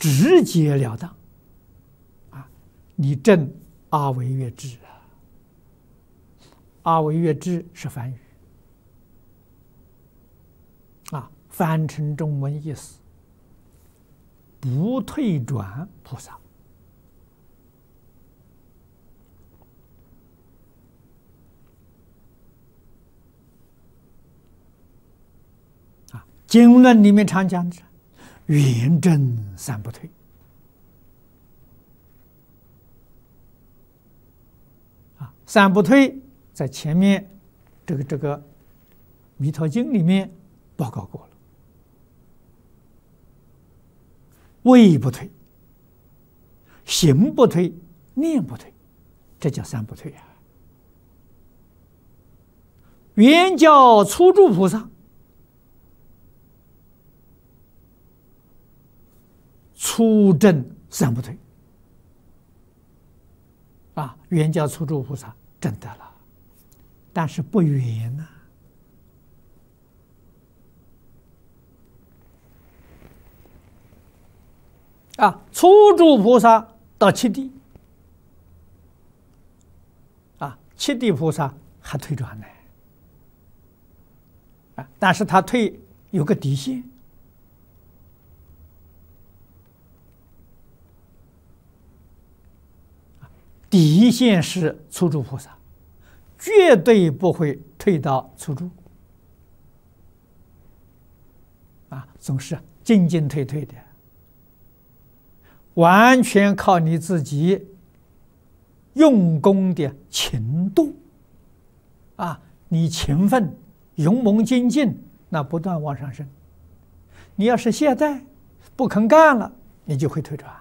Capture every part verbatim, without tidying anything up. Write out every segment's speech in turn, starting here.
直截了当啊！你证阿惟越智啊！阿惟越智是梵语啊，翻成中文意思：不退转菩萨。啊，经论里面常讲的圆正三不退。啊，三不退在前面这个这个《弥陀经》里面报告过了。位不退，行不退，念不退，这叫三不退啊。圆教初住菩萨，初证三不退啊，圆教初住菩萨证得了，但是不圆呐、啊。啊，初住菩萨到七地，啊，七地菩萨还退转呢，啊，但是他退有个底线。底线是初住菩萨，绝对不会退到初住，啊，总是进进退退的，完全靠你自己用功的勤度，啊，你勤奋、勇猛精进，那不断往上升。你要是懈怠，不肯干了，你就会退转。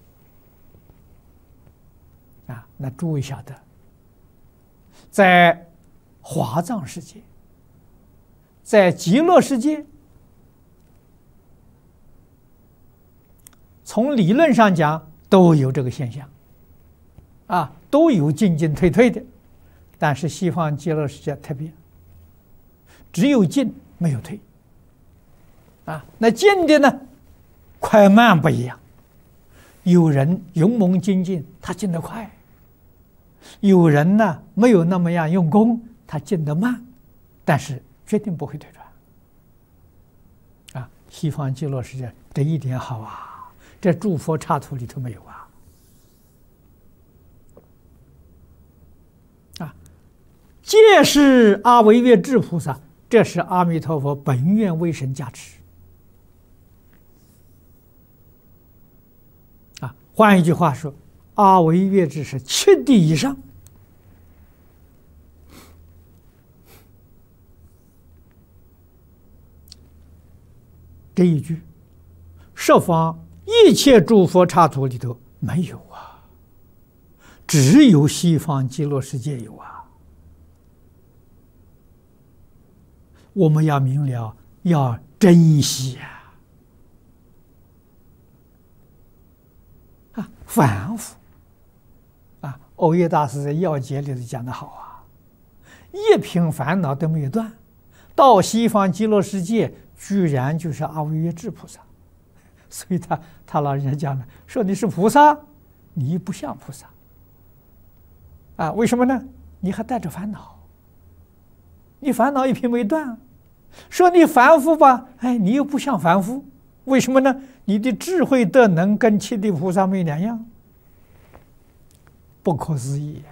啊，那诸位晓得，在华藏世界，在极乐世界，从理论上讲都有这个现象，啊，都有进进退退的，但是西方极乐世界特别，只有进没有退，啊，那进的呢，快慢不一样。有人勇猛精进，他进得快；有人呢没有那么样用功，他进得慢，但是决定不会退转。啊，西方极乐世界这一点好啊，这诸佛刹土里头没有啊。啊，皆是阿惟越致菩萨，这是阿弥陀佛本愿威神加持。换一句话说，阿惟越致是七地以上。这一句，十方一切诸佛刹土里头没有啊，只有西方极乐世界有啊。我们要明了，要珍惜啊。啊，反复啊！欧耶大师在要解里头讲得好啊，一品烦恼都没有断，到西方极乐世界居然就是阿惟越致菩萨，所以他他老人家讲了，说你是菩萨，你不像菩萨啊？为什么呢？你还带着烦恼，你烦恼一品没断，说你凡夫吧，哎，你又不像凡夫。为什么呢？你的智慧德能跟七地菩萨没两样，不可思议啊！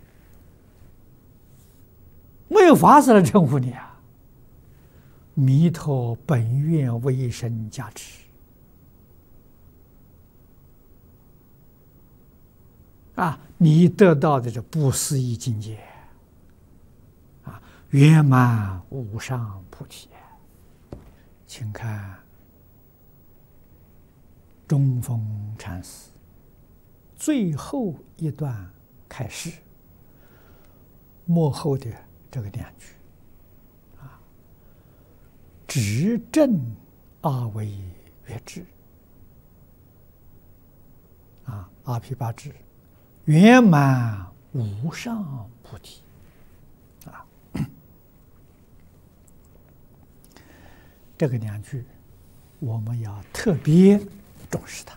没有法子来称呼你啊！弥陀本愿威神加持啊，你得到的这不思议境界啊，圆满无上菩提。请看中峰禅师最后一段开示，幕后的这个两句啊，直证阿惟越致啊，阿毗跋致圆满无上菩提啊，这个两句我们要特别重视它。